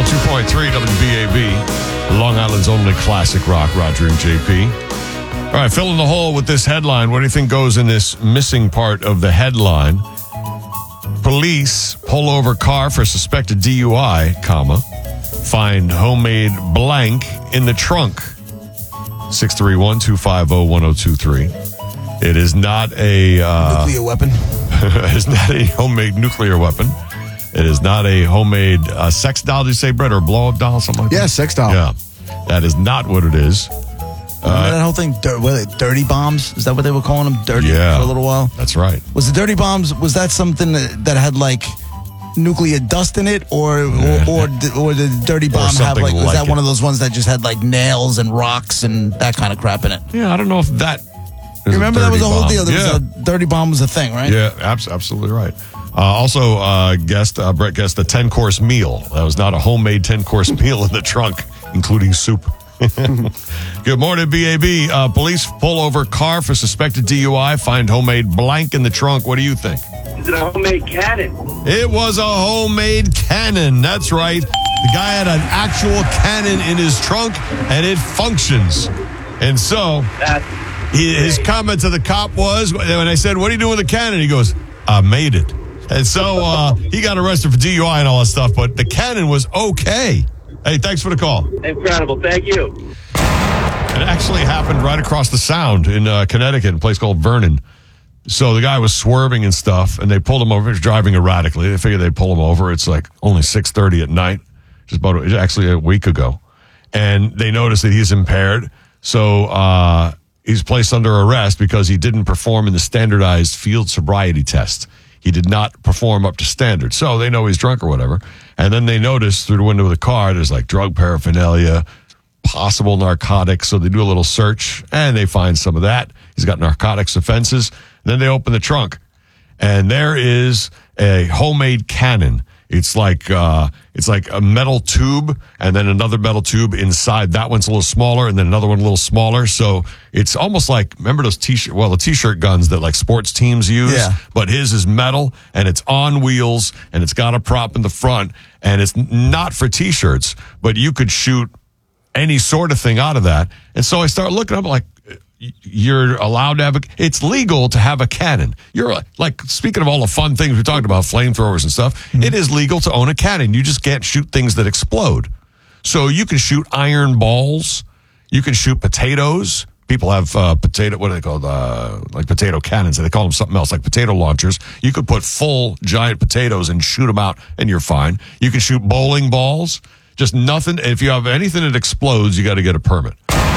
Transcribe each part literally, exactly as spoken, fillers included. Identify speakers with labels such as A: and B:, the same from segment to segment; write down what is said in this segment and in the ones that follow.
A: two point three W B A B, Long Island's only classic rock, Roger and J P. All right, fill in the hole with this headline. What do you think goes in this missing part of the headline? Police pull over car for suspected D U I, comma, find homemade blank in the trunk. six three one, two five zero, one zero two three. It is not a... Uh,
B: nuclear weapon.
A: It is not a homemade nuclear weapon. It is not a homemade uh, sex doll, did you say, Brett, or blow-up doll, something like
B: yeah,
A: that?
B: Yeah, sex doll.
A: Yeah, that is not what it is.
B: Uh, that whole thing, dir- what are they, dirty bombs? Is that what they were calling them? Dirty
A: yeah,
B: for a little while?
A: That's right.
B: Was the dirty bombs, was that something that, that had like nuclear dust in it? Or or, or, or did the dirty bomb have like, was
A: like
B: that
A: it.
B: one of those ones that just had like nails and rocks and that kind of crap in it?
A: Yeah, I don't know if that
B: You remember that was a whole
A: bomb.
B: deal? There
A: yeah.
B: was a dirty bomb was a thing, right?
A: Yeah, abs- absolutely right. Uh, also, uh, guessed, uh, Brett guessed a ten-course meal. That was not a homemade ten-course meal in the trunk, including soup. Good morning, B A B. Uh, police pull over car for suspected D U I, find homemade blank in the trunk. What do you think?
C: Is it a homemade cannon?
A: It was a homemade cannon. That's right. The guy had an actual cannon in his trunk, and it functions. And so...
C: That's
A: He, his comment to the cop was, when I said, what are you doing with the cannon? He goes, I made it. And so uh, he got arrested for D U I and all that stuff, but the cannon was okay. Hey, thanks for the call.
C: incredible. Thank you.
A: It actually happened right across the sound in uh, Connecticut, a place called Vernon. So the guy was swerving and stuff, and they pulled him over. He was driving erratically. They figured they'd pull him over. It's like only six thirty at night, just about a, actually a week ago. And they noticed that he's impaired. So... uh He's placed under arrest because he didn't perform in the standardized field sobriety test. He did not perform up to standard. So they know he's drunk or whatever. And then they notice through the window of the car, there's like drug paraphernalia, possible narcotics. So they do a little search and they find some of that. He's got narcotics offenses. And then they open the trunk and there is a homemade cannon. It's like uh, it's like a metal tube and then another metal tube inside. That one's a little smaller and then another one a little smaller. So it's almost like, remember those t-shirt, well, the t-shirt guns that like sports teams use?
B: Yeah.
A: But his is metal and it's on wheels and it's got a prop in the front and it's not for t-shirts, but you could shoot any sort of thing out of that. And so I start looking up like, you're allowed to have a, it's legal to have a cannon. You're like, speaking of all the fun things we talked about, flamethrowers and stuff, mm-hmm. It is legal to own a cannon. You just can't shoot things that explode. So you can shoot iron balls. You can shoot potatoes. People have uh, potato, what are they called? Uh, like potato cannons. They call them something else, like potato launchers. You could put full giant potatoes and shoot them out and you're fine. You can shoot bowling balls. Just nothing. If you have anything that explodes, you got to get a permit.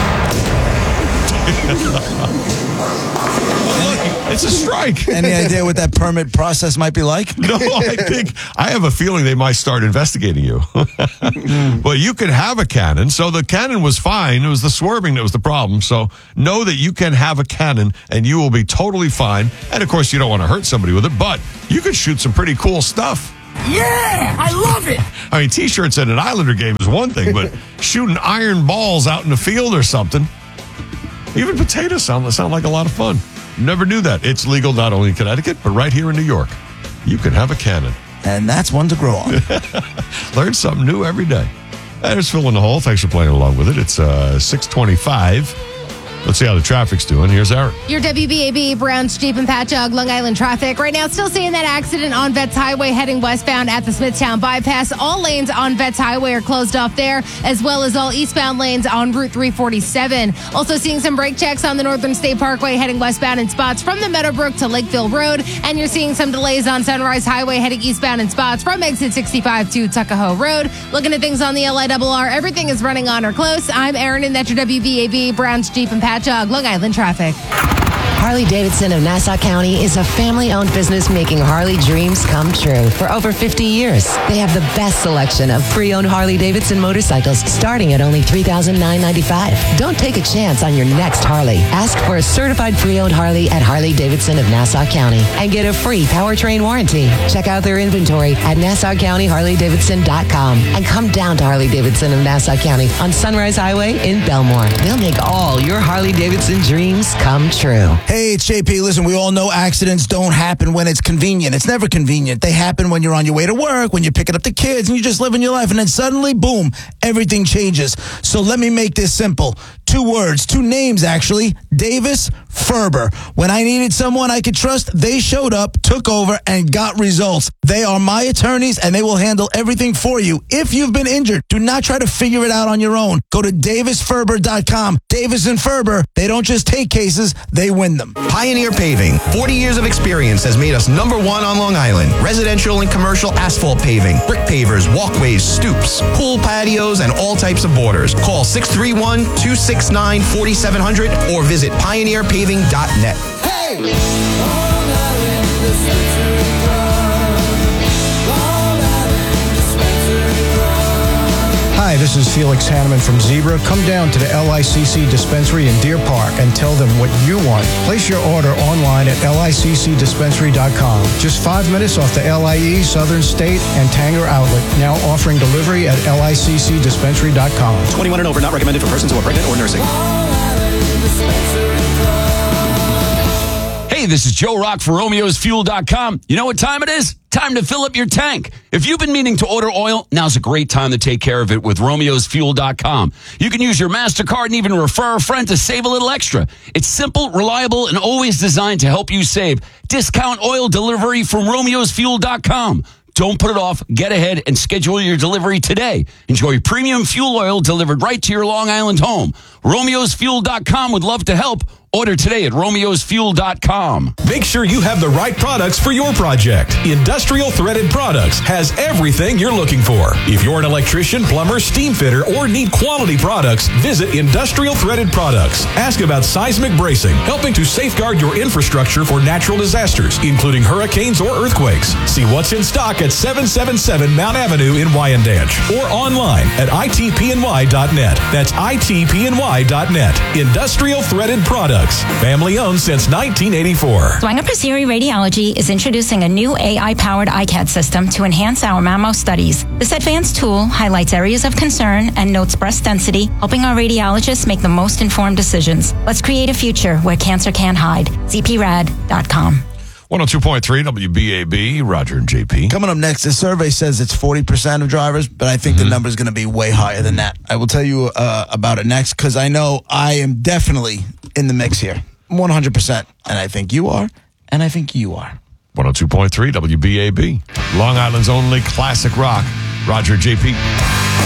A: It's a strike.
B: Any idea what that permit process might be like?
A: No, I think I have a feeling they might start investigating you. But you can have a cannon. So the cannon was fine. It was the swerving that was the problem. So know that you can have a cannon and you will be totally fine. And of course, you don't want to hurt somebody with it, but you could shoot some pretty cool stuff.
D: Yeah, I love it.
A: I mean, t-shirts at an Islander game is one thing, but shooting iron balls out in the field or something. Even potatoes sound, sound like a lot of fun. Never knew that. It's legal not only in Connecticut, but right here in New York. You can have a cannon.
B: And that's one to grow on.
A: Learn something new every day. There's Phil in the Hole. Thanks for playing along with it. It's uh, six twenty-five. Let's see how the traffic's doing. Here's Aaron.
E: Your W B A B, Browns, Jeep, and Patchogue, Long Island traffic. Right now, still seeing that accident on Vets Highway heading westbound at the Smithtown bypass. All lanes on Vets Highway are closed off there, as well as all eastbound lanes on Route three forty-seven. Also seeing some brake checks on the Northern State Parkway heading westbound in spots from the Meadowbrook to Lakeville Road. And you're seeing some delays on Sunrise Highway heading eastbound in spots from exit sixty-five to Tuckahoe Road. Looking at things on the L I R R, everything is running on or close. I'm Aaron, and that's your W B A B, Browns, Jeep, and Patchogue, Long Island traffic.
F: Harley-Davidson of Nassau County is a family-owned business making Harley dreams come true for over fifty years. They have the best selection of pre-owned Harley-Davidson motorcycles starting at only three thousand nine hundred ninety-five dollars. Don't take a chance on your next Harley. Ask for a certified pre-owned Harley at Harley-Davidson of Nassau County and get a free powertrain warranty. Check out their inventory at Nassau County Harley Davidson dot com and come down to Harley-Davidson of Nassau County on Sunrise Highway in Belmore. They'll make all your Harley-Davidson dreams come true.
B: Hey, it's J P. Listen, we all know accidents don't happen when it's convenient. It's never convenient. They happen when you're on your way to work, when you're picking up the kids, and you're just living your life. And then suddenly, boom, everything changes. So let me make this simple. Two words, two names, actually. Davis Ferber. When I needed someone I could trust, they showed up, took over, and got results. They are my attorneys, and they will handle everything for you. If you've been injured, do not try to figure it out on your own. Go to davis ferber dot com. Davis and Ferber, they don't just take cases, they win them.
G: Pioneer Paving. forty years of experience has made us number one on Long Island. Residential and commercial asphalt paving, brick pavers, walkways, stoops, pool patios, and all types of borders. Call six three one, two six nine, four seven zero zero or visit pioneer paving dot net.
H: Hey! Long Island Dispensary Club. Long Island Dispensary Club.
I: Hi, this is Felix Hanneman from Zebra. Come down to the L I C C dispensary in Deer Park and tell them what you want. Place your order online at L I C C dispensary dot com. Just five minutes off the L I E, Southern State, and Tanger Outlet. Now offering delivery at L I C C dispensary dot com.
J: twenty-one and over, not recommended for persons who are pregnant or nursing.
K: Hey, this is Joe Rock for Romeos Fuel dot com. You know what time it is? Time to fill up your tank. If you've been meaning to order oil, now's a great time to take care of it with Romeos Fuel dot com. You can use your MasterCard and even refer a friend to save a little extra. It's simple, reliable, and always designed to help you save. Discount oil delivery from Romeos Fuel dot com. Don't put it off. Get ahead and schedule your delivery today. Enjoy premium fuel oil delivered right to your Long Island home. Romeos Fuel dot com would love to help. Order today at Romeos Fuel dot com.
L: Make sure you have the right products for your project. Industrial Threaded Products has everything you're looking for. If you're an electrician, plumber, steam fitter, or need quality products, visit Industrial Threaded Products. Ask about seismic bracing, helping to safeguard your infrastructure for natural disasters, including hurricanes or earthquakes. See what's in stock at seven seven seven Mount Avenue in Wyandanch or online at I T P N Y dot net. That's I T P N Y dot net. Industrial Threaded Products. Family owned since nineteen eighty-four.
M: Swanger Paciri Radiology is introducing a new A I-powered I C A D system to enhance our mammo studies. This advanced tool highlights areas of concern and notes breast density, helping our radiologists make the most informed decisions. Let's create a future where cancer can't hide. Z P rad dot com.
A: one oh two point three W B A B, Roger and J P.
B: Coming up next, the survey says it's forty percent of drivers, but I think mm-hmm. the number is going to be way higher than that. I will tell you uh, about it next because I know I am definitely in the mix here. one hundred percent. And I think you are, and I think you are.
A: one oh two point three W B A B, Long Island's only classic rock. Roger, J P.